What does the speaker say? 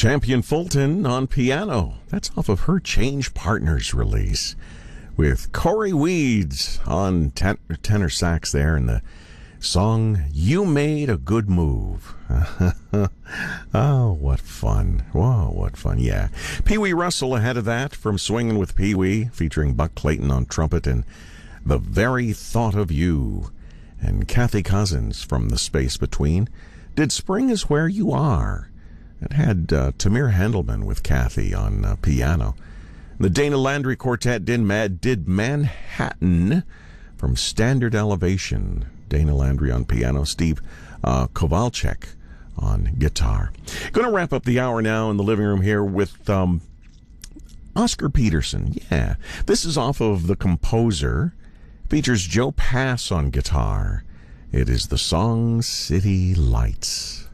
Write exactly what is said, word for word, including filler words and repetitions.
Champion Fulton on piano. That's off of her Change Partners release. With Corey Weeds on ten- tenor sax there in the song You Made a Good Move. Oh, what fun. Whoa, what fun. Yeah. Pee Wee Russell ahead of that from Swingin' with Pee Wee, featuring Buck Clayton on trumpet and The Very Thought of You. And Kathy Cousins from The Space Between did Spring Is Where You Are. It had uh, Tamir Handelman with Kathy on uh, piano. The Dana Landry Quartet did, Mad, did Manhattan from Standard Elevation. Dana Landry on piano, Steve uh, Kowalczyk on guitar. Going to wrap up the hour now in the living room here with um, Oscar Peterson. Yeah, this is off of The Composer. Features Joe Pass on guitar. It is the song City Lights.